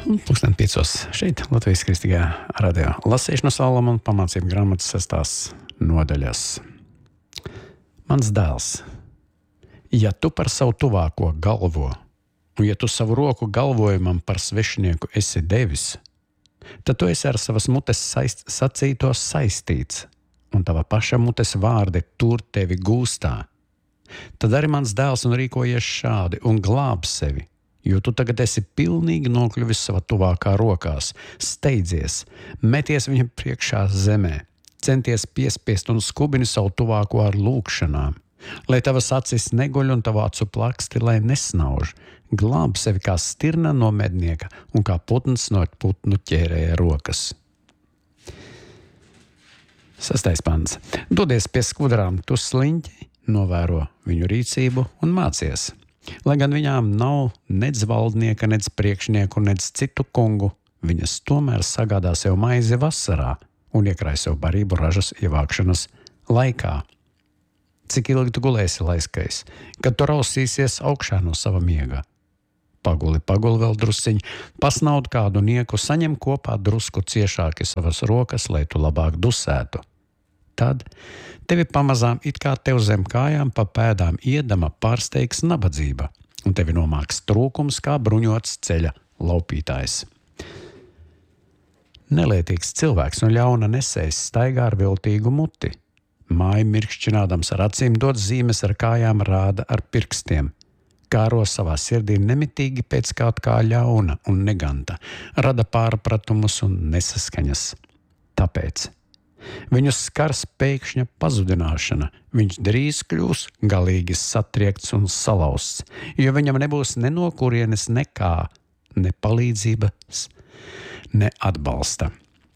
Pūksteni 5 šeit, Latvijas Kristīgajā radio. Lasīšana no Salamona pamācību grāmatas 6. nodaļas. Mans dēls, ja tu par savu tuvāko galvo, un ja tu savu roku galvojumam par svešinieku esi devis, tad tu esi ar savas mutes sacīto saistīts, un tava paša mutes vārdi tur tevi gūstā. Tad arī mans dēls un rīkojies šādi un glāb sevi, jo tu tagad esi pilnīgi nokļuvis savā tuvākā rokās, steidzies, meties viņam priekšā zemē, centies piespiest un skubini savu tuvāko ar lūgšanām, lai tavas acis neguļ un tavu acu plaksti, lai nesnauž, glāb sevi kā stirna no mednieka un kā putns no putnu ķērēja rokas. 6. pants. Dodies pie skudrām, tu sliņķi, novēro viņu rīcību un mācies. Lai gan viņām nav nedz valdnieka, nedz priekšnieku, nedz citu kungu, viņas tomēr sagādā sev maizi vasarā un iekrāj sev barību ražas ievākšanas laikā. Cik ilgi tu gulēsi laiskais, kad tu rausīsies augšā no sava miega? Paguli vēl drusciņi, pasnaud kādu nieku, saņem kopā drusku ciešāki savas rokas, lai tu labāk dusētu. Tad tevi pamazām it kā tev zem kājām pa pēdām iedama pārsteigs nabadzība, un tevi nomāks trūkums kā bruņots ceļa laupītājs. Nelietīgs cilvēks un ļauna nesējs staigā ar viltīgu muti. Māju mirkšķinādams ar acīm dod zīmes ar kājām, rāda ar pirkstiem. Kāro savā sirdī nemitīgi pēc kaut kā ļauna un neganta, rada pārpratumus un nesaskaņas. Tāpēc viņus skars pēkšņa pazudināšana, viņš drīz kļūs galīgi satriekts un salauzts, jo viņam nebūs ne no kurienes nekā, ne palīdzības, ne atbalsta.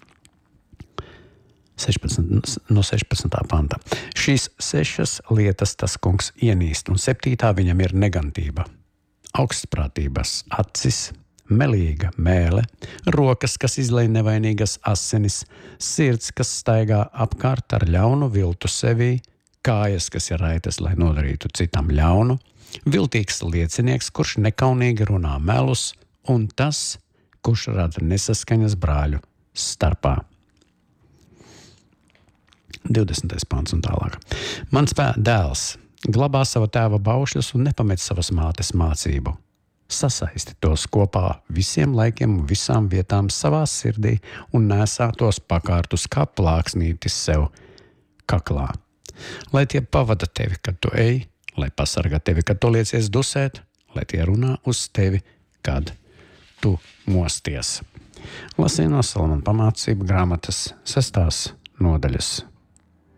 16. panta. Šīs 6 lietas tas kungs ienīst, un 7. viņam ir negantība. Augstprātības acis, melīga mēle, rokas, kas izlej nevainīgas asinis, sirds, kas staigā apkārt ar ļaunu viltu sevī, kājas, kas ir raitas, lai nodarītu citam ļaunu, viltīgs liecinieks, kurš nekaunīgi runā melus, un tas, kurš rada nesaskaņas brāļu starpā. 20. pants un tālāk. Mans dēls glabā sava tēva baušļus un nepamet savas mātes mācību. Sasaisti tos kopā visiem laikiem un visām vietām savā sirdī un nesā tos pakārtus kā plāksnītis sev kaklā. Lai tie pavada tevi, kad tu ej, lai pasargā tevi, kad tu liecies dusēt, lai tie runā uz tevi, kad tu mosties. Lasīja no Salamona pamācību grāmatas 6. nodaļas.